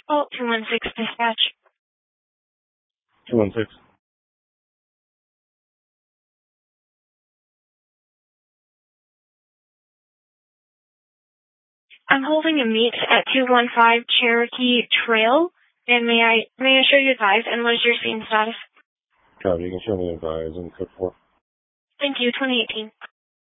Oh, 216 dispatch. 216. I'm holding a meet at 215 Cherokee Trail, and may I show you advise, and what is your scene status? Copy, you can show me advise and code 4. Thank you, 2018.